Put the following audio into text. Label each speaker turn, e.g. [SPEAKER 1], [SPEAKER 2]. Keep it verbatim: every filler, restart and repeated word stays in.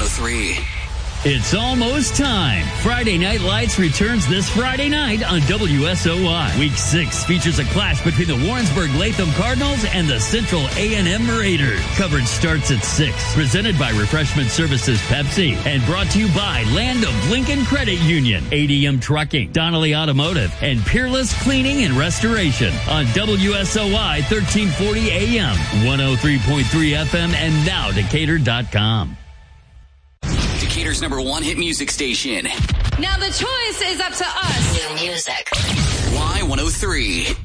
[SPEAKER 1] oh three.
[SPEAKER 2] It's almost time. Friday Night Lights returns this Friday night on W S O I. Week six features a clash between the Warrensburg Latham Cardinals and the Central A and M Raiders. Coverage starts at six. Presented by Refreshment Services Pepsi and brought to you by Land of Lincoln Credit Union, A D M Trucking, Donnelly Automotive, and Peerless Cleaning and Restoration on W S O I thirteen forty A M, one oh three point three F M, and now Decatur dot com.
[SPEAKER 1] Decatur's number one hit music station.
[SPEAKER 3] Now the choice is up to us.
[SPEAKER 4] New music.
[SPEAKER 1] Y one oh three.